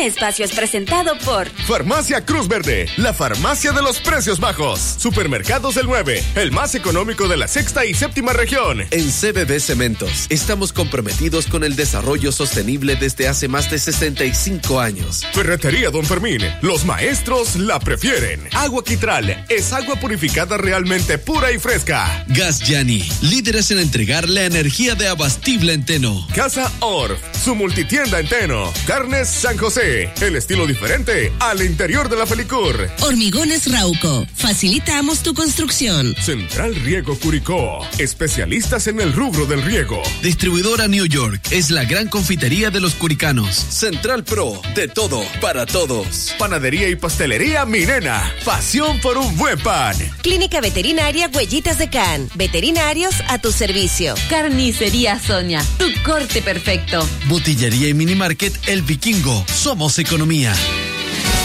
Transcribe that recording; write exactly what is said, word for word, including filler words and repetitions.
Este espacio es presentado por Farmacia Cruz Verde, la farmacia de los precios bajos. Supermercados del nueve, el más económico de la sexta y séptima región. En C B B Cementos, estamos comprometidos con el desarrollo sostenible desde hace más de sesenta y cinco años. Ferretería Don Fermín, los maestros la prefieren. Agua Quitral, es agua purificada realmente pura y fresca. Gas Yani, líderes en entregar la energía de abastible en Teno. Casa Orf, su multitienda en Teno. Carnes San José, el estilo diferente al interior de la Felicur. Hormigones Rauco, facilitamos tu construcción. Central Riego Curicó, especialistas en el rubro del riego. Distribuidora New York, es la gran confitería de los curicanos. Central Pro, de todo para todos. Panadería y pastelería Mi Nena, pasión por un buen pan. Clínica Veterinaria Huellitas de Can, veterinarios a tu servicio. Carnicería Sonia, tu corte perfecto. Botillería y minimarket El Vikingo, somos economía.